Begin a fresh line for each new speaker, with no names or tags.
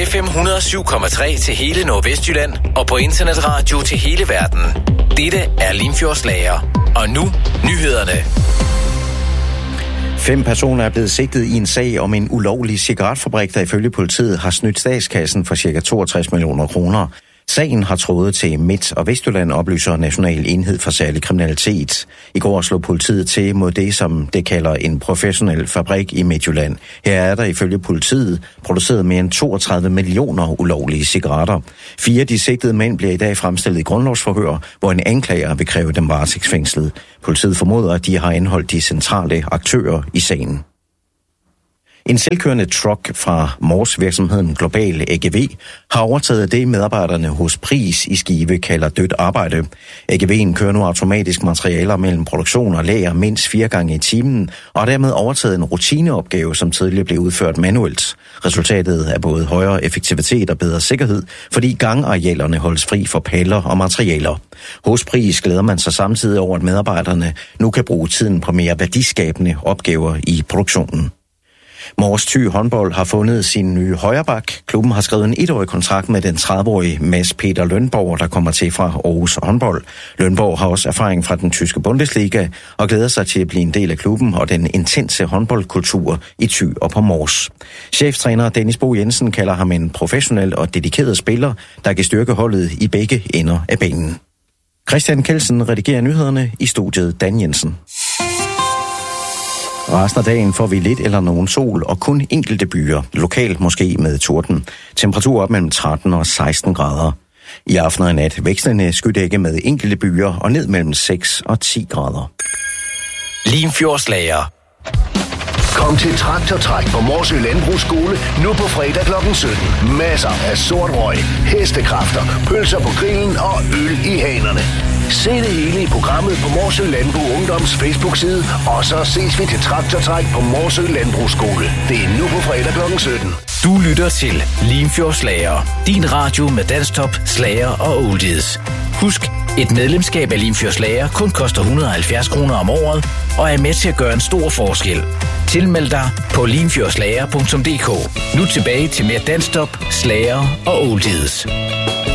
FM 107,3 til hele Nordvestjylland og på internetradio til hele verden. Dette er Limfjordslager. Og nu nyhederne.
5 personer er blevet sigtet i en sag om en ulovlig cigaretfabrik, der ifølge politiet har snydt statskassen for ca. 62 millioner kroner. Sagen har trådet til Midt- og Vestjylland, oplyser National Enhed for Særlig Kriminalitet. I går slog politiet til mod det, som det kalder en professionel fabrik i Midtjylland. Her er der ifølge politiet produceret mere end 32 millioner ulovlige cigaretter. 4 af de sigtede mænd bliver i dag fremstillet i grundlovsforhør, hvor en anklager vil kræve dem varetægtsfængslet. Politiet formoder, at de har anholdt de centrale aktører i sagen. En selvkørende truck fra Mors-virksomheden Global AGV har overtaget det, medarbejderne hos Pris i Skive kalder dødt arbejde. AGV'en kører nu automatisk materialer mellem produktion og lager mindst 4 gange i timen, og har dermed overtaget en rutineopgave, som tidligere blev udført manuelt. Resultatet er både højere effektivitet og bedre sikkerhed, fordi gangarealerne holdes fri for paller og materialer. Hos Pris glæder man sig samtidig over, at medarbejderne nu kan bruge tiden på mere værdiskabende opgaver i produktionen. Mors Thy håndbold har fundet sin nye højreback. Klubben har skrevet en 1-årig kontrakt med den 30-årige Mads Peter Lønborg, der kommer til fra Aarhus håndbold. Lønborg har også erfaring fra den tyske Bundesliga og glæder sig til at blive en del af klubben og den intense håndboldkultur i Thy og på Mors. Cheftræner Dennis Bo Jensen kalder ham en professionel og dedikeret spiller, der kan styrke holdet i begge ender af banen. Christian Kelsen redigerer nyhederne, i studiet Dan Jensen. Resten af dagen får vi lidt eller nogen sol og kun enkelte byer, lokalt måske med torden. Temperatur op mellem 13 og 16 grader. I aften og i nat vekslende skydække med enkelte byer og ned mellem 6 og 10 grader.
Limfjordslager.
Kom til Traktortræk på Morsø Landbrugsskole nu på fredag kl. 17. Masser af sort røg, hestekræfter, pølser på grillen og øl i hanerne. Se det hele i programmet på Morsø Landbrug Ungdoms Facebook-side, og så ses vi til Traktortræk på Morsø Landbrugsskole. Det er nu på fredag kl. 17.
Du lytter til Limfjordslager. Din radio med dansktop, slager og oldies. Husk, et medlemskab af Limfjordslager kun koster 170 kroner om året, og er med til at gøre en stor forskel. Tilmeld dig på limfjordslager.dk. Nu tilbage til mere dansktop, slager og oldies.